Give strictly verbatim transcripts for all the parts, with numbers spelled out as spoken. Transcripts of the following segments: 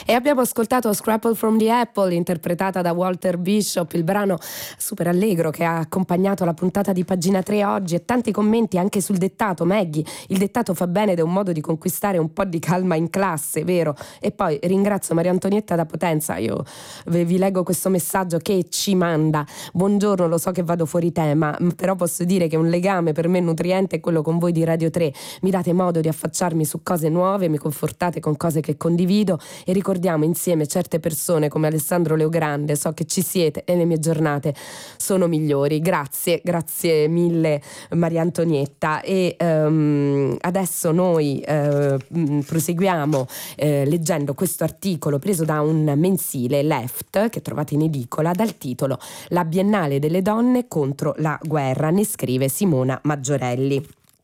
E abbiamo ascoltato Scrapple from the Apple, interpretata da Walter Bishop, il brano super allegro che ha accompagnato la puntata di Pagina tre oggi, e tanti commenti anche sul dettato. Maggie, il dettato fa bene ed è un modo di conquistare un po' di calma in classe, vero? E poi ringrazio Maria Antonietta da Potenza, io vi leggo questo messaggio che ci manda: buongiorno, lo so che vado fuori tema, però posso dire che un legame per me nutriente è quello con voi di Radio tre, mi date modo di affacciarmi su cose nuove, mi confortate con cose che condivido e ricordiamo insieme certe persone come Alessandro Leogrande. So che ci siete e le mie giornate sono migliori. Grazie, grazie mille Maria Antonietta. E um, adesso noi uh, proseguiamo uh, leggendo questo articolo preso da un mensile, Left, che trovate in edicola, dal titolo La Biennale delle donne contro la guerra. Ne scrive Simona Maggiorelli.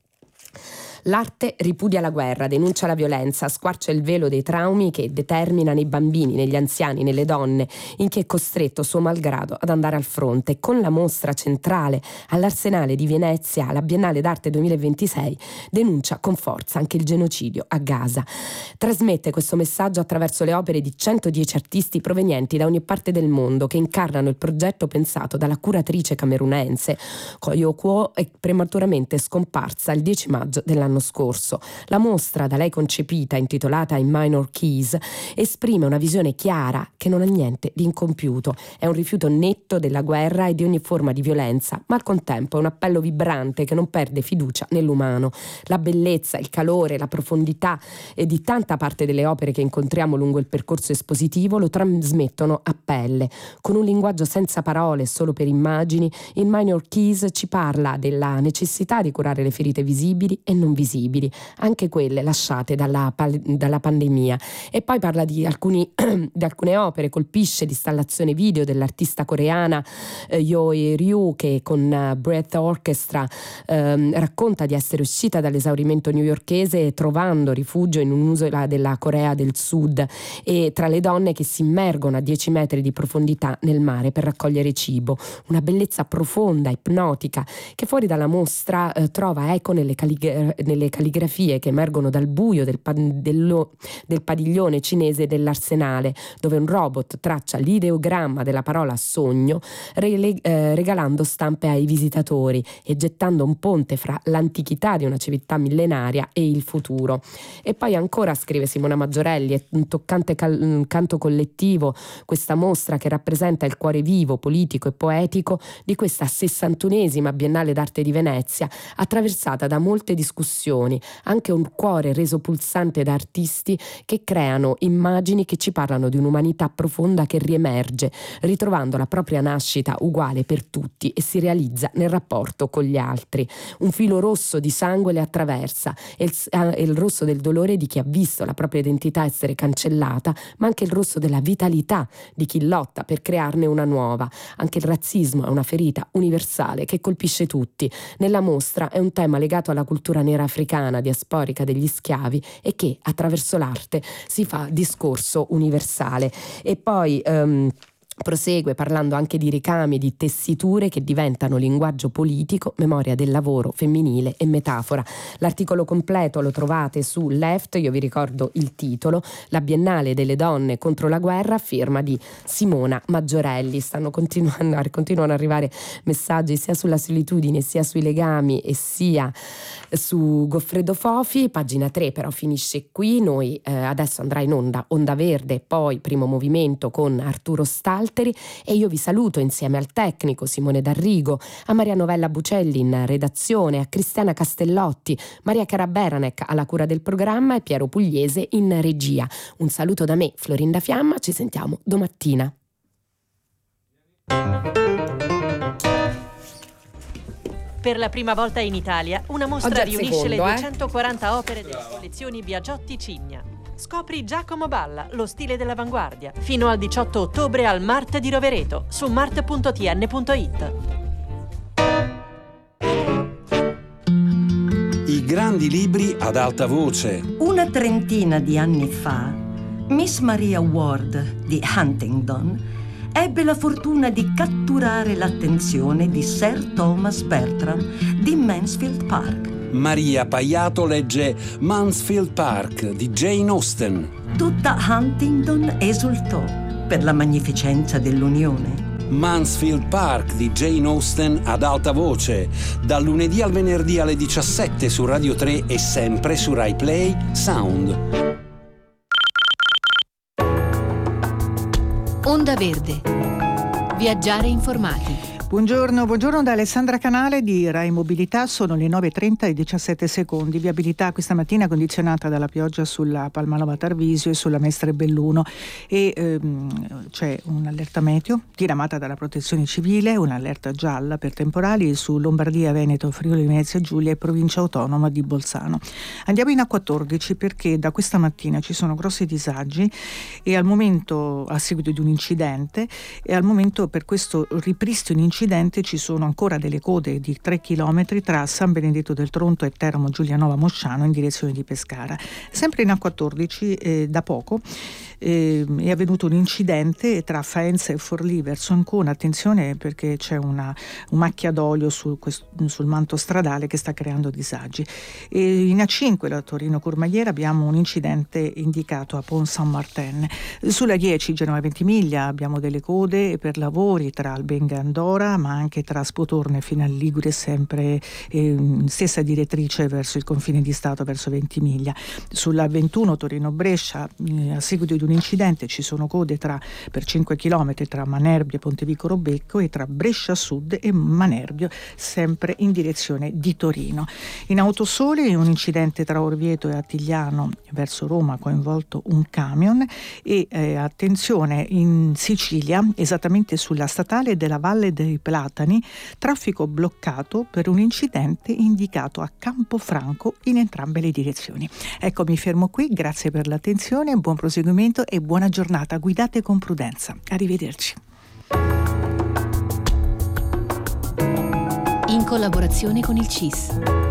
L'arte ripudia la guerra, denuncia la violenza, squarcia il velo dei traumi che determina nei bambini, negli anziani, nelle donne, in chi è costretto suo malgrado ad andare al fronte. Con la mostra centrale all'Arsenale di Venezia, la Biennale d'Arte duemilaventisei denuncia con forza anche il genocidio a Gaza. Trasmette questo messaggio attraverso le opere di centodieci artisti provenienti da ogni parte del mondo che incarnano il progetto pensato dalla curatrice camerunense Koyo Kuo, e prematuramente scomparsa il dieci maggio dell'anno scorso. La mostra da lei concepita, intitolata In Minor Keys, esprime una visione chiara che non ha niente di incompiuto. È un rifiuto netto della guerra e di ogni forma di violenza, ma al contempo è un appello vibrante che non perde fiducia nell'umano. La bellezza, il calore, la profondità e di tanta parte delle opere che incontriamo lungo il percorso espositivo lo trasmettono a pelle. Con un linguaggio senza parole, solo per immagini, In Minor Keys ci parla della necessità di curare le ferite visibili e non visibili, visibili, anche quelle lasciate dalla, dalla pandemia. E poi parla di, alcuni, di alcune opere, colpisce l'installazione video dell'artista coreana eh, Yoe Ryu, che con uh, Breath Orchestra eh, racconta di essere uscita dall'esaurimento newyorkese trovando rifugio in un'isola della Corea del Sud, e tra le donne che si immergono a dieci metri di profondità nel mare per raccogliere cibo. Una bellezza profonda, ipnotica, che fuori dalla mostra eh, trova eco nelle calligrafie nelle calligrafie che emergono dal buio del, dello, del padiglione cinese dell'Arsenale, dove un robot traccia l'ideogramma della parola sogno, re, eh, regalando stampe ai visitatori e gettando un ponte fra l'antichità di una civiltà millenaria e il futuro. E poi ancora, scrive Simona Maggiorelli, è un toccante cal- un canto collettivo questa mostra che rappresenta il cuore vivo, politico e poetico di questa sessantunesima Biennale d'Arte di Venezia, attraversata da molte discussioni, anche un cuore reso pulsante da artisti che creano immagini che ci parlano di un'umanità profonda che riemerge, ritrovando la propria nascita uguale per tutti e si realizza nel rapporto con gli altri. Un filo rosso di sangue le attraversa, e il, eh, il rosso del dolore di chi ha visto la propria identità essere cancellata, ma anche il rosso della vitalità di chi lotta per crearne una nuova. Anche il razzismo è una ferita universale che colpisce tutti. Nella mostra è un tema legato alla cultura nera africana diasporica degli schiavi e che attraverso l'arte si fa discorso universale. E poi um, prosegue parlando anche di ricami, di tessiture che diventano linguaggio politico, memoria del lavoro femminile e metafora. L'articolo completo lo trovate su Left, io vi ricordo il titolo, La Biennale delle donne contro la guerra, firma di Simona Maggiorelli. Stanno continuando, continuano ad arrivare messaggi sia sulla solitudine, sia sui legami e sia su Goffredo Fofi. Pagina tre però finisce qui, noi eh, adesso andrà in onda Onda Verde, poi Primo Movimento con Arturo Stalteri, e io vi saluto insieme al tecnico Simone D'Arrigo, a Maria Novella Bucelli in redazione, a Cristiana Castellotti, Maria Cara Beranec alla cura del programma e Piero Pugliese in regia. Un saluto da me, Florinda Fiamma, ci sentiamo domattina. Per la prima volta in Italia, una mostra riunisce secondo, le eh? duecentoquaranta opere delle collezioni Biagiotti Cigna. Scopri Giacomo Balla, lo stile dell'avanguardia, fino al diciotto ottobre al Mart di Rovereto, su mart punto t n punto i t. I grandi libri ad alta voce. Una trentina di anni fa, Miss Maria Ward di Huntingdon ebbe la fortuna di catturare l'attenzione di Sir Thomas Bertram di Mansfield Park. Maria Paiato legge Mansfield Park di Jane Austen. Tutta Huntingdon esultò per la magnificenza dell'unione. Mansfield Park di Jane Austen ad alta voce, dal lunedì al venerdì alle diciassette su Radio tre e sempre su Rai Play Sound. Onda Verde. Viaggiare informati. Buongiorno, buongiorno da Alessandra Canale di Rai Mobilità, sono le nove e trenta e diciassette secondi. Viabilità questa mattina condizionata dalla pioggia sulla Palmanova Tarvisio e sulla Mestre Belluno e ehm, c'è un'allerta meteo diramata dalla Protezione Civile, un'allerta gialla per temporali su Lombardia, Veneto, Friuli Venezia Giulia e Provincia Autonoma di Bolzano. Andiamo in A quattordici perché da questa mattina ci sono grossi disagi e al momento, a seguito di un incidente, e al momento per questo ripristino incidente ci sono ancora delle code di tre chilometri tra San Benedetto del Tronto e Teramo Giulianova Mosciano in direzione di Pescara. Sempre in A quattordici eh, da poco eh, è avvenuto un incidente tra Faenza e Forlì verso Ancona. Attenzione perché c'è una un macchia d'olio sul, sul manto stradale che sta creando disagi. E in A cinque la Torino Courmayeur abbiamo un incidente indicato a Pont Saint-Martin. Sulla dieci Genova Ventimiglia abbiamo delle code per lavori tra Albenga e Andora, ma anche tra Spotorno e fino al Ligure, sempre eh, stessa direttrice verso il confine di Stato, verso Ventimiglia. Sulla ventuno Torino-Brescia, eh, a seguito di un incidente ci sono code tra, per cinque chilometri tra Manerbio e Pontevico Robecco e tra Brescia Sud e Manerbio, sempre in direzione di Torino. In Autosole un incidente tra Orvieto e Attigliano verso Roma ha coinvolto un camion e eh, attenzione in Sicilia, esattamente sulla statale della Valle dei Platani, traffico bloccato per un incidente indicato a Campofranco in entrambe le direzioni. Ecco, mi fermo qui, grazie per l'attenzione, buon proseguimento e buona giornata. Guidate con prudenza. Arrivederci. In collaborazione con il C I S.